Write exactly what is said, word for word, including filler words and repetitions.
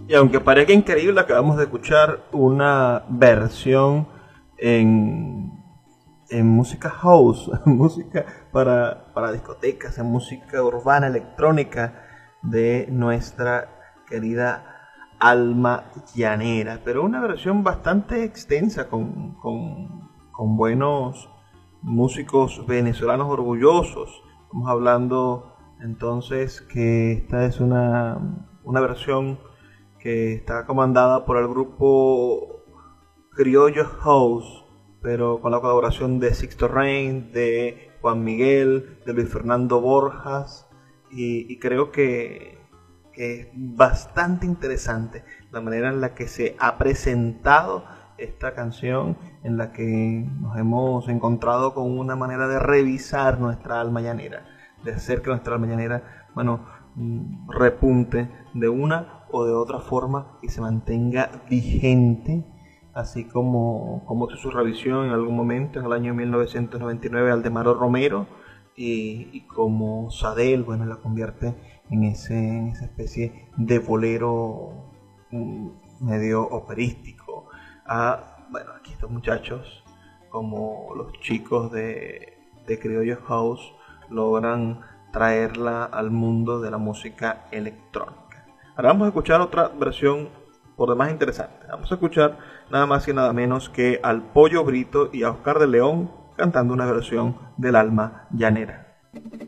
Y aunque parezca increíble, acabamos de escuchar una versión en, en música house, música para, para discotecas, en música urbana, electrónica, de nuestra querida Alma Llanera. Pero una versión bastante extensa, con, con, con buenos músicos venezolanos orgullosos. Estamos hablando entonces que esta es una, una versión que está comandada por el grupo Criollo House, pero con la colaboración de Sixto Rain, de Juan Miguel, de Luis Fernando Borjas, y, y creo que, que es bastante interesante la manera en la que se ha presentado esta canción, en la que nos hemos encontrado con una manera de revisar nuestra alma llanera, de hacer que nuestra alma llanera, bueno, repunte de una o de otra forma y se mantenga vigente, así como, como hizo su revisión en algún momento en el año mil novecientos noventa y nueve Aldemaro Romero, y, y como Sadel, bueno, la convierte en, ese, en esa especie de bolero medio operístico. Ah, bueno, aquí estos muchachos, como los chicos de, de Criollo House, logran traerla al mundo de la música electrónica. Ahora vamos a escuchar otra versión por demás interesante. Vamos a escuchar nada más y nada menos que al Pollo Brito y a Oscar de León cantando una versión del Alma Llanera.